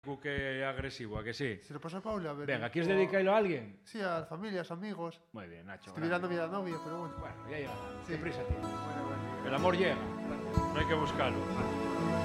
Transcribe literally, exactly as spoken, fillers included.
Que agresivo, ¿a que sí? Se lo pasó a Paula. Pero venga, ¿quieres o... dedicarlo a alguien? Sí, a la familia, a los amigos. Muy bien, Nacho. Estoy mirando a la novia, pero bueno. Bueno, ya llega. Sí. ¿Qué prisa tienes? Bueno, bueno. El amor llega. No hay que buscarlo.